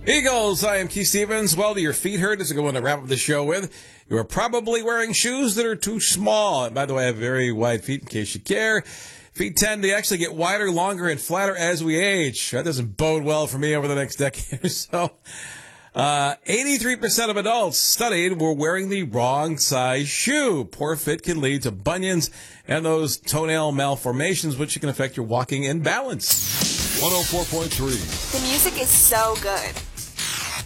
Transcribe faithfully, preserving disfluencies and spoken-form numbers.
Eagles, I am Keith Stevens. Well, do your feet hurt? As I go on to wrap up the show with, you are probably wearing shoes that are too small. And by the way, I have very wide feet in case you care. Feet tend to actually get wider, longer, and flatter as we age. That doesn't bode well for me over the next decade or so. Uh, eighty-three percent of adults studied were wearing the wrong size shoe. Poor fit can lead to bunions and those toenail malformations, which can affect your walking and balance. one oh four point three. The music is so good.